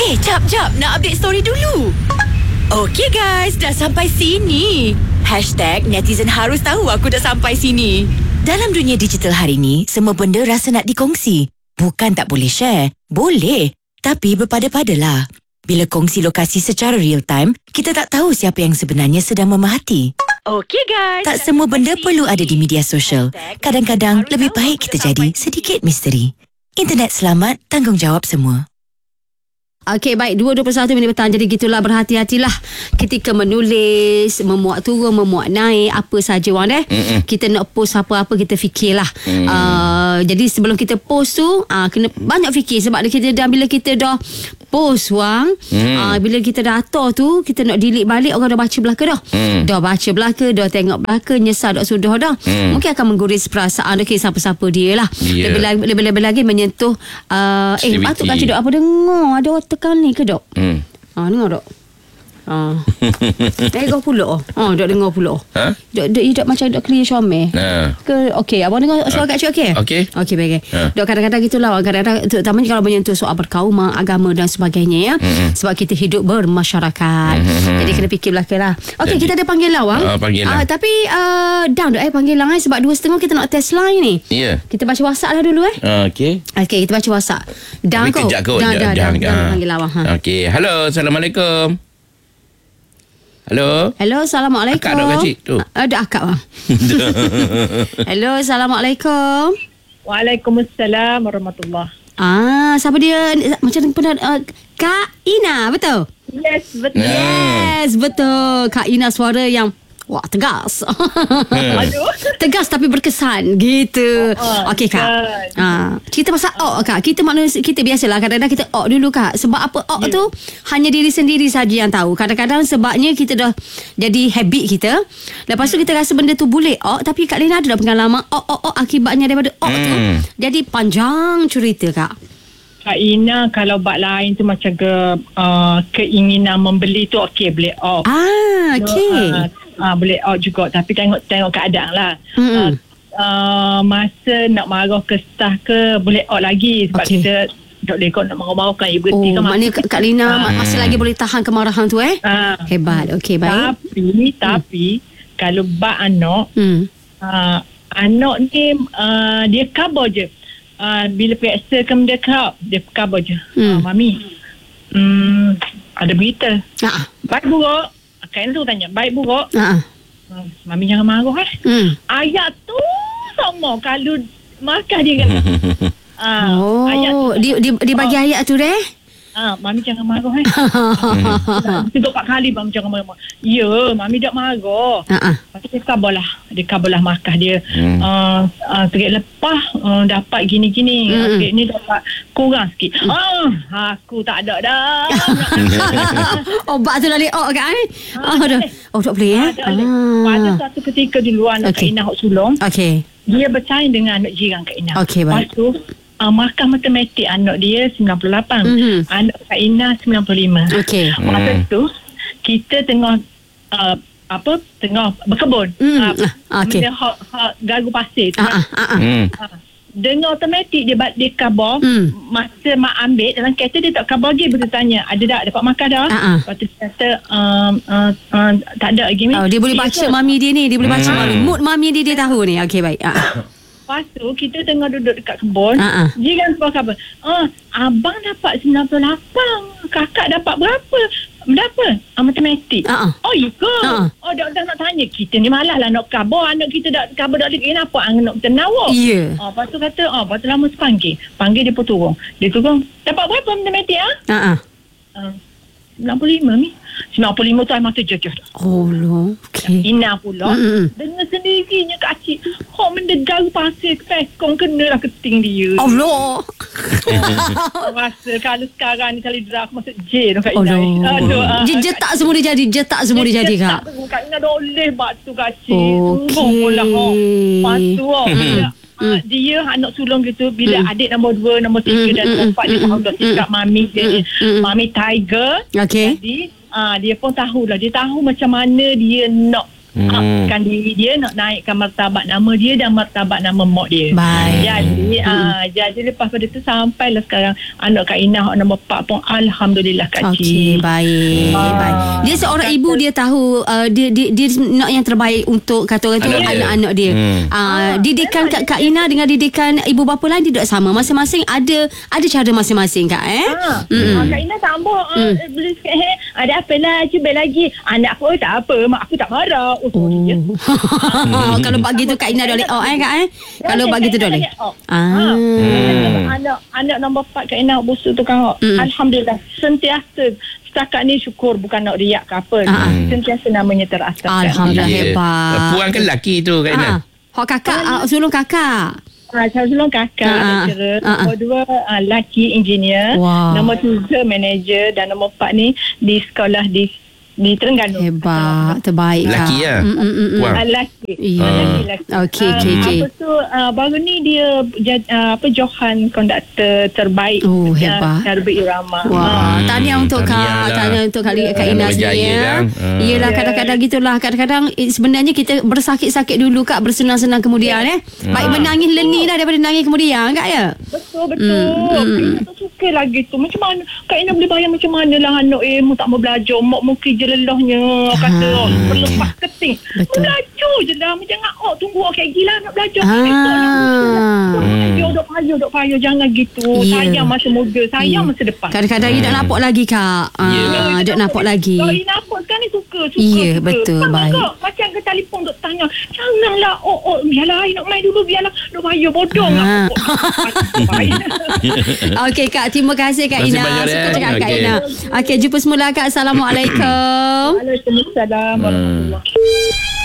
Jap. Nak update story dulu. Okey guys, dah sampai sini. #netizen harus tahu aku dah sampai sini. Dalam dunia digital hari ni, semua benda rasa nak dikongsi. Bukan tak boleh share. Boleh. Tapi berpada-padalah. Bila kongsi lokasi secara real time, kita tak tahu siapa yang sebenarnya sedang memerhati. Okey guys. Tak semua benda perlu ada di media sosial. Kadang-kadang lebih baik kita jadi sedikit misteri. Internet selamat, tanggungjawab semua. Okey, baik. 2:21 minit petang. Jadi gitulah, berhati-hatilah ketika menulis, memuat turun, memuat naik, apa saja orang kita nak post apa-apa, kita fikirlah. Jadi sebelum kita post tu, kena banyak fikir. Sebab bila kita dah post wang, bila kita dah atur tu, kita nak delete balik, orang dah baca belaka dah. Dah baca belaka, dah tengok belaka, nyesal dah sudah dah. Mungkin akan mengguris perasaan siapa-siapa dia lah. Lebih-lebih lagi menyentuh patut kan dok apa dengar ada orang tekan ni ke dok? Dengar dok. Dengar pula. Dok dengar pula. Dok macam dok clear Syamil. Ke okey, abang dengar suara kat cik okey? Okey baik. Dok kadang-kadang gitulah, kadang-kadang terutamanya kalau menyentuh soal perkauman, agama dan sebagainya ya. Sebab kita hidup bermasyarakat. Jadi kena fikir belakanglah. Okey, kita ada panggil lawang. Tapi down dok panggil lawang sebab 2:30 kita nak test line ni. Kita baca WhatsApp lah dulu Okey, kita baca WhatsApp. Down kau. Down panggil lawang. Okey, hello, assalamualaikum. Hello, assalamualaikum. Akak dok kacik tu. Ada akak bang. Hello, assalamualaikum. Waalaikumsalam warahmatullahi. Siapa dia? Macam pernah Kak Ina, betul? Yes, betul. Kak Ina suara yang tegas. Tegas tapi berkesan gitu. Okey Kak. Cerita pasal Kak. Kita manusia, kita biasalah kadang-kadang kita dulu Kak. Sebab apa tu hanya diri sendiri saja yang tahu. Kadang-kadang sebabnya kita dah jadi habit kita. Lepas tu kita rasa benda tu boleh tapi Kak Lina ada dah pengalaman akibatnya daripada tu. Jadi panjang cerita Kak. Kak Ina kalau bak lain tu macam keinginan membeli tu okey boleh okey. Boleh juga tapi tengok keadaan lah. Masa nak marah ke staff ke boleh lagi sebab kita tak boleh nak marah-marah kan ibu berhenti kan. Maknanya Kak Lina masih lagi boleh tahan kemarahan tu Hebat. Okey baik. Tapi kalau bak anak anak ni dia kabar je. Bila periksa ke dia kabar je. Mami ada berita. Baik buruk. Kain tu tanya baik buruk. Mami jangan marah ayat tu sama kalau markah dia kan. Ayat tu dia bagi ayat tu Mami jangan marah Tiga 4 kali Mami jangan marah. Ya Mami tak marah. Lepas tu dia kabarlah markah dia. Sikit lepas dapat gini-gini. Sikit ni dapat kurang sikit. Aku tak ada dah. Obat tu dah leok kan? Tak boleh Pada satu ketika dulu anak Kak Ina Hok Sulong. Dia bersaing dengan anak jiran Kak Ina. Lepas tu markah matematik anak dia 98. Anak Kak Ina 95. Masa tu kita tengah tengah berkebun. Benda garu pasir tu. Dengar automatik dia khabar. Masa mak ambil dalam kereta dia tak khabar lagi. Betul tanya ada tak dapat makan dah. Lepas tu dia kata tak ada lagi. Dia boleh baca mami dia ni. Dia boleh baca mami. Mood mami dia tahu ni. Okey baik. Lepas tu kita tengah duduk dekat kebun. Jiran sebuah khabar. Abang dapat 98. Kakak dapat berapa? Matematik. Ya ke? Dah nak tanya. Kita ni malah lah nak khabar. Anak kita dah khabar dah lagi. Kenapa anak kita nawak? Lepas tu kata lepas tu lama panggil dia pun turun. Dia turun. Dapat berapa matematik 95 ni. 95 tu masa jejah dah. Ina pula dengan sendirinya kacik mendegar pasir pekong kenalah keting dia. Allah. Rasa kalau sekarang ni kali drag masuk J tu Kak Ina. Jetak semua dia jadi Kak. Kak Ina dah oleh batu kacik. Lepas tu dia anak sulung gitu. Bila adik nombor 2, nombor 3 dan 4 dia tahu dah sikap mami dia. Mami tiger. Jadi dia pun tahulah. Dia tahu macam mana dia nak Kan diri dia, nak naikkan martabat nama dia dan martabat nama mak dia. Baik. Jadi lepas pada tu sampailah sekarang anak Kak Inah nama pak pun alhamdulillah Kak Okey, Cik. baik. Dia seorang ibu, dia tahu dia nak yang terbaik untuk kata orang tu anak-anak dia. Didikan Kak Inah dengan didikan ibu bapa lain tidak sama. Masing-masing ada cara masing-masing Kak Kak Inah sambung boleh sikit ada apa lah, cuba lagi. Anak aku tak apa, mak aku tak marah. Kalau buat gitu Kak Inah boleh Kak kalau buat gitu boleh. Anak nombor 4 Kak Inah busu tu kan. Alhamdulillah sentiasa setakat ni syukur, bukan nak riak ke apa. Sentiasa namanya terasap. Alhamdulillah, hebat. Puan ke lelaki tu Kak Inah? Hak kakak sulung kakak. Saya sulung kakak lecturer. Nombor 2 lelaki engineer. Nombor 3 manager. Dan nombor 4 ni di sekolah di Terengganu. Hebat, terbaik lelaki ya? Lelaki. Okey. Lepas tu baru ni dia Johan konduktor terbaik. Hebat. Cara berirama. Tahniah untuk Kak. Tahniah untuk Kak Inah sendiri ya. Yelah, kadang-kadang gitulah. Kadang-kadang sebenarnya kita bersakit-sakit dulu Kak, bersenang-senang kemudian Baik menangis leni dah daripada nangis kemudian Kak ya. Betul. Kak tak suka lagi tu. Macam mana Kak Inah boleh bayang macam mana lah anak mu tak mau belajar. Mak mungkin je lelahnya kata berlepas keting. Belajar je lah. Jangan tunggu kayak gila nak belajar. Dok payah jangan gitu. Sayang masa muda, sayang masa depan. Kadang-kadang dia nak nampak lagi Kak. Dia nampak lagi. Kalau dia nampak sekarang ni suka. Betul. Baik. Macam ke telefon dok tanya, janganlah biarlah nak main dulu, biarlah dok payah bodoh. Okey Kak, terima kasih Kak Inah. Suka cakap Kak Inah. Okey, jumpa semula Kak. Assalamualaikum. Waalaikumsalam warahmatullahi.